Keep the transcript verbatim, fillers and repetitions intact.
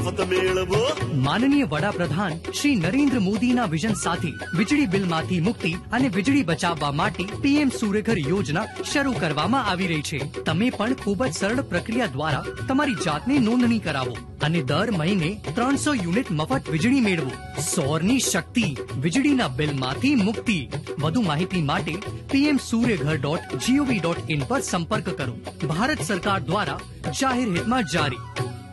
મફત મેળવો. માનનીય વડાપ્રધાન શ્રી નરેન્દ્ર મોદીના વિઝન સાથે વીજળી બિલમાંથી મુક્તિ અને વીજળી બચાવવા માટે પીએમ સૂર્યઘર યોજના શરૂ કરવામાં આવી રહી છે. તમે પણ ખૂબ જ સરળ પ્રક્રિયા દ્વારા તમારી જાતને નોંધણી કરાવો અને દર મહિને ત્રણસો યુનિટ મફત વીજળી મેળવો. સૌરની શક્તિ, વીજળીના બિલમાંથી મુક્તિ. વધુ માહિતી માટે PM Suryaghar dot GOV dot in પર સંપર્ક કરો. ભારત સરકાર દ્વારા જાહેર હિતમાં જારી.